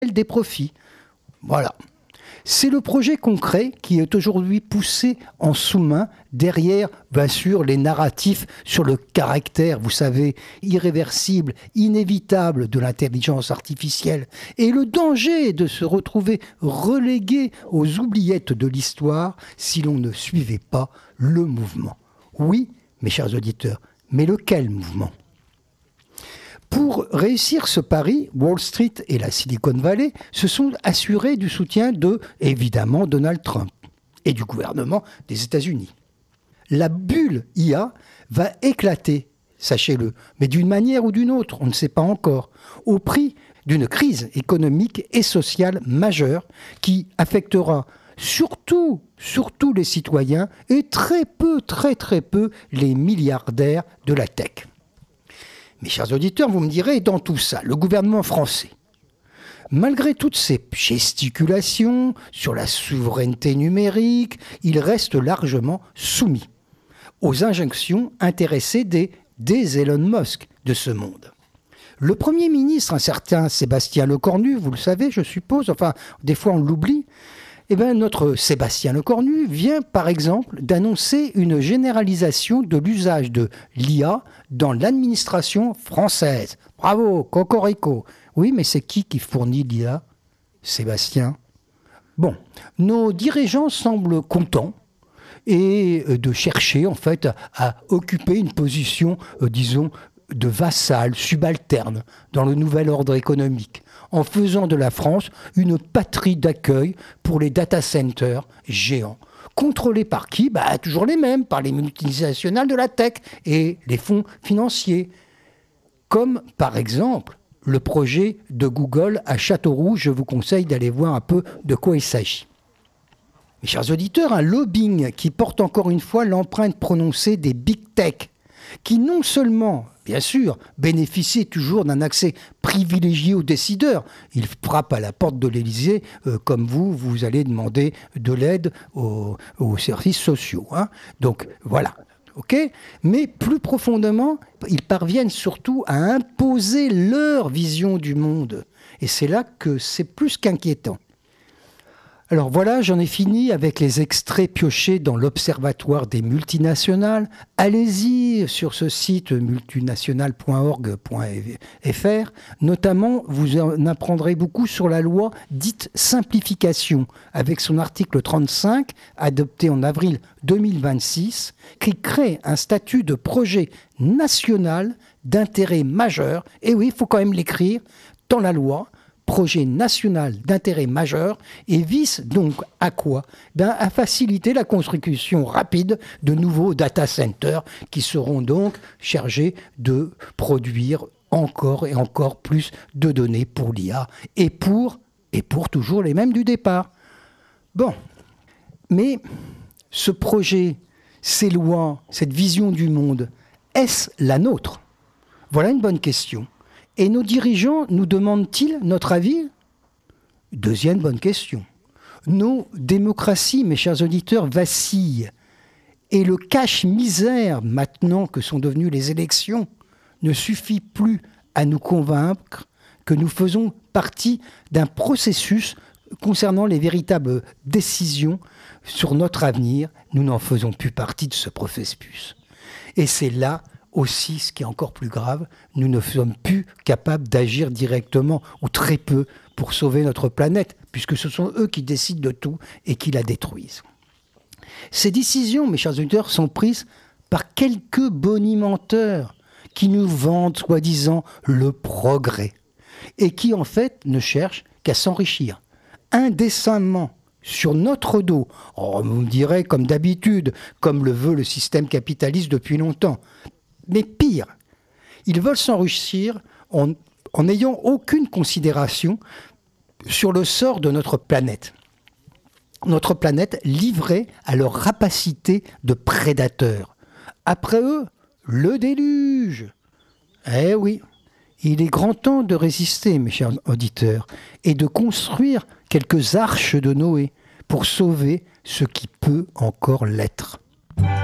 des profits. Voilà. C'est le projet concret qui est aujourd'hui poussé en sous-main derrière, bien sûr, les narratifs sur le caractère, vous savez, irréversible, inévitable de l'intelligence artificielle et le danger de se retrouver relégué aux oubliettes de l'histoire si l'on ne suivait pas le mouvement. Oui, mes chers auditeurs, mais lequel mouvement ? Pour réussir ce pari, Wall Street et la Silicon Valley se sont assurés du soutien de, évidemment, Donald Trump et du gouvernement des États-Unis. La bulle IA va éclater, sachez-le, mais d'une manière ou d'une autre, on ne sait pas encore, au prix d'une crise économique et sociale majeure qui affectera surtout les citoyens et très peu les milliardaires de la tech. Mes chers auditeurs, vous me direz, dans tout ça, le gouvernement français, malgré toutes ces gesticulations sur la souveraineté numérique, il reste largement soumis aux injonctions intéressées des Elon Musk de ce monde. Le Premier ministre, un certain Sébastien Lecornu, vous le savez, je suppose, enfin, des fois on l'oublie, notre Sébastien Lecornu vient, par exemple, d'annoncer une généralisation de l'usage de l'IA dans l'administration française. Bravo, cocorico. Oui, mais c'est qui fournit l'IA, Sébastien ? Bon, nos dirigeants semblent contents et de chercher, en fait, à occuper une position, disons, de vassal, subalterne dans le nouvel ordre économique, en faisant de la France une patrie d'accueil pour les data centers géants. Contrôlés par qui ? Toujours les mêmes, par les multinationales de la tech et les fonds financiers. Comme, par exemple, le projet de Google à Châteauroux. Je vous conseille d'aller voir un peu de quoi il s'agit. Mes chers auditeurs, un lobbying qui porte encore une fois l'empreinte prononcée des big tech, qui non seulement, bien sûr, bénéficie toujours d'un accès privilégié aux décideurs. Il frappe à la porte de l'Élysée, comme vous allez demander de l'aide aux services sociaux. Donc voilà, ok ? Mais plus profondément, ils parviennent surtout à imposer leur vision du monde. Et c'est là que c'est plus qu'inquiétant. Alors voilà, j'en ai fini avec les extraits piochés dans l'Observatoire des multinationales. Allez-y sur ce site multinational.org.fr. Notamment, vous en apprendrez beaucoup sur la loi dite simplification, avec son article 35, adopté en avril 2026, qui crée un statut de projet national d'intérêt majeur. Et oui, il faut quand même l'écrire dans la loi. Projet national d'intérêt majeur et vise donc à quoi ? À faciliter la construction rapide de nouveaux data centers qui seront donc chargés de produire encore et encore plus de données pour l'IA et pour toujours les mêmes du départ. Bon, mais ce projet, ces lois, cette vision du monde, est-ce la nôtre ? Voilà une bonne question. Et nos dirigeants nous demandent-ils notre avis ? Deuxième bonne question. Nos démocraties, mes chers auditeurs, vacillent. Et le cache-misère, maintenant que sont devenues les élections, ne suffit plus à nous convaincre que nous faisons partie d'un processus concernant les véritables décisions sur notre avenir. Nous n'en faisons plus partie de ce processus. Et c'est là aussi, ce qui est encore plus grave, nous ne sommes plus capables d'agir directement, ou très peu, pour sauver notre planète, puisque ce sont eux qui décident de tout et qui la détruisent. Ces décisions, mes chers auditeurs, sont prises par quelques bonimenteurs qui nous vendent, soi-disant, le progrès, et qui, en fait, ne cherchent qu'à s'enrichir indécemment sur notre dos. On me dirait, comme d'habitude, comme le veut le système capitaliste depuis longtemps. Mais pire, ils veulent s'enrichir en n'ayant aucune considération sur le sort de notre planète. Notre planète livrée à leur rapacité de prédateurs. Après eux, le déluge. Eh oui, il est grand temps de résister, mes chers auditeurs, et de construire quelques arches de Noé pour sauver ce qui peut encore l'être.